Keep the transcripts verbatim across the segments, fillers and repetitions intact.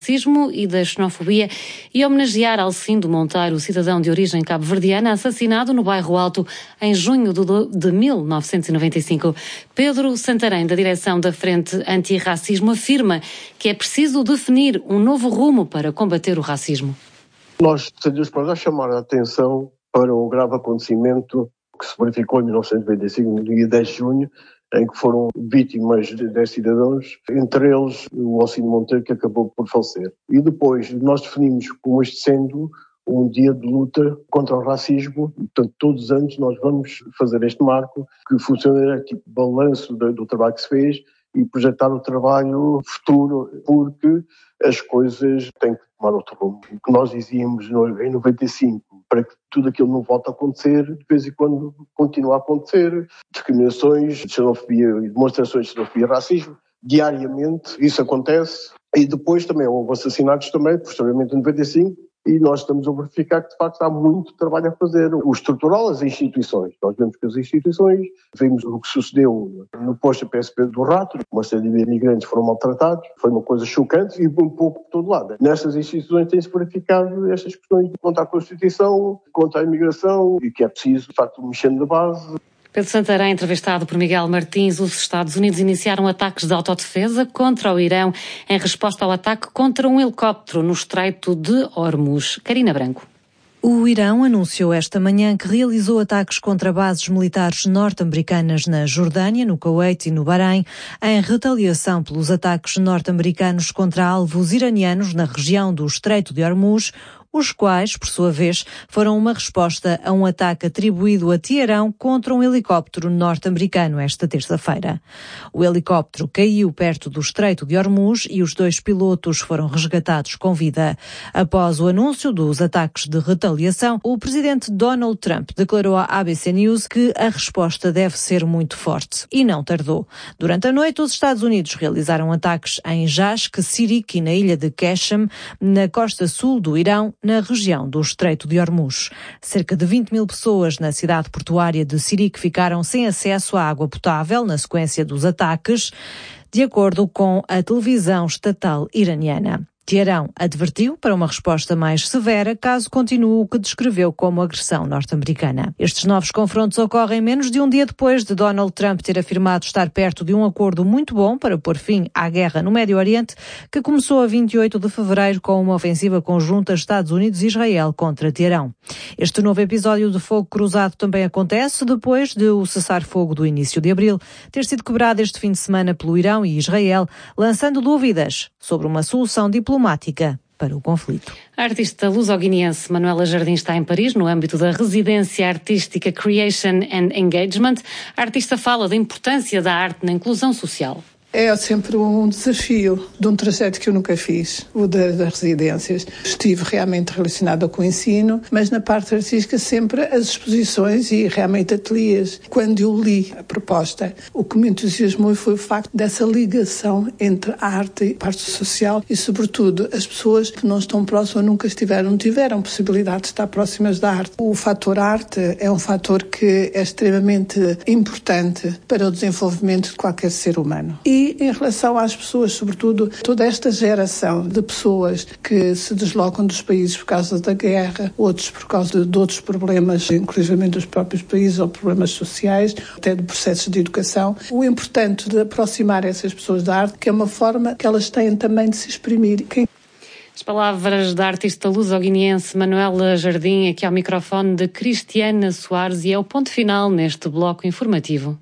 racismo e da xenofobia e homenagear Alcindo Monteiro, cidadão de origem cabo-verdiana, assassinado no Bairro Alto em junho de mil novecentos e noventa e cinco. Pedro Santarém, da direção da Frente Antirracismo, afirma que é preciso definir um novo rumo para combater o racismo. Nós decidimos para chamar a atenção para o grave acontecimento que se verificou em mil novecentos e noventa e cinco, no dia dez de junho, em que foram vítimas de dez cidadãos, entre eles o Alcindo Monteiro, que acabou por falecer. E depois nós definimos como este sendo um dia de luta contra o racismo, e, portanto, todos os anos nós vamos fazer este marco, que funciona tipo balanço do, do trabalho que se fez e projetar o trabalho futuro, porque as coisas têm que tomar outro rumo. O que nós dizíamos em noventa e cinco, para que tudo aquilo não volte a acontecer, de vez em quando continua a acontecer, discriminações, xenofobia, demonstrações de xenofobia e racismo, diariamente isso acontece, e depois também houve assassinatos também, posteriormente em noventa e cinco, e nós estamos a verificar que de facto há muito trabalho a fazer. O estrutural, as instituições. Nós vemos que as instituições, vimos o que sucedeu no posto P S P do Rato, uma série de imigrantes foram maltratados, foi uma coisa chocante e um pouco por todo lado. Nestas instituições tem-se verificado estas questões contra a Constituição, contra a imigração, e que é preciso, de facto, mexer na base. Pedro Santarém, entrevistado por Miguel Martins. Os Estados Unidos iniciaram ataques de autodefesa contra o Irão em resposta ao ataque contra um helicóptero no Estreito de Hormuz. Karina Branco. O Irão anunciou esta manhã que realizou ataques contra bases militares norte-americanas na Jordânia, no Kuwait e no Bahrein, em retaliação pelos ataques norte-americanos contra alvos iranianos na região do Estreito de Hormuz, os quais, por sua vez, foram uma resposta a um ataque atribuído a Teherão contra um helicóptero norte-americano esta terça-feira. O helicóptero caiu perto do Estreito de Hormuz e os dois pilotos foram resgatados com vida. Após o anúncio dos ataques de retaliação, o presidente Donald Trump declarou à A B C News que a resposta deve ser muito forte. E não tardou. Durante a noite, os Estados Unidos realizaram ataques em Jashk, Sirik e na ilha de Qeshm, na costa sul do Irão, na região do Estreito de Hormuz. Cerca de vinte mil pessoas na cidade portuária de Sirik ficaram sem acesso à água potável na sequência dos ataques, de acordo com a televisão estatal iraniana. Teherão advertiu para uma resposta mais severa caso continue o que descreveu como agressão norte-americana. Estes novos confrontos ocorrem menos de um dia depois de Donald Trump ter afirmado estar perto de um acordo muito bom para pôr fim à guerra no Médio Oriente, que começou a vinte e oito de fevereiro com uma ofensiva conjunta Estados Unidos e Israel contra Teherão. Este novo episódio de fogo cruzado também acontece depois de o cessar-fogo do início de abril ter sido quebrado este fim de semana pelo Irão e Israel, lançando dúvidas sobre uma solução diplomática para o conflito. A artista luso-guineense Manuela Jardim está em Paris, no âmbito da residência artística Creation and Engagement. A artista fala da importância da arte na inclusão social. É sempre um desafio de um trajeto que eu nunca fiz, o das residências. Estive realmente relacionada com o ensino, mas na parte artística sempre as exposições e realmente ateliês. Quando eu li a proposta, o que me entusiasmou foi o facto dessa ligação entre a arte e a parte social e, sobretudo, as pessoas que não estão próximas nunca estiveram, tiveram possibilidade de estar próximas da arte. O fator arte é um fator que é extremamente importante para o desenvolvimento de qualquer ser humano. E E em relação às pessoas, sobretudo, toda esta geração de pessoas que se deslocam dos países por causa da guerra, outros por causa de, de outros problemas, inclusive dos próprios países ou problemas sociais, até de processos de educação, o importante de aproximar essas pessoas da arte, que é uma forma que elas têm também de se exprimir. Quem... As palavras da artista luso-guineense Manuela Jardim, aqui ao microfone de Cristiana Soares, e é o ponto final neste bloco informativo.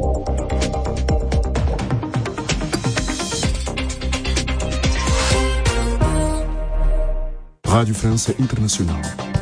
Rádio França Internacional.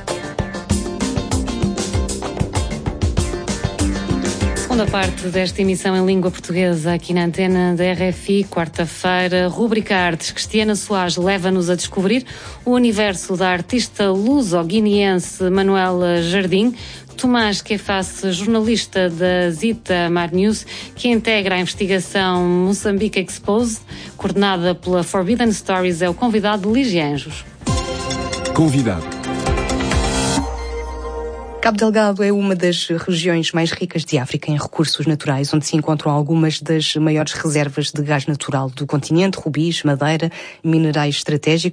Segunda parte desta emissão em língua portuguesa aqui na antena da R F I, quarta-feira, rubrica Artes. Cristiana Soares leva-nos a descobrir o universo da artista luso-guineense Manuela Jardim. Tomás Queface, jornalista da Zita Mar News, que integra a investigação Moçambique Exposed, coordenada pela Forbidden Stories, é o convidado de Ligia Anjos. Convidado. Cabo Delgado é uma das regiões mais ricas de África em recursos naturais, onde se encontram algumas das maiores reservas de gás natural do continente, rubis, madeira, minerais estratégicos.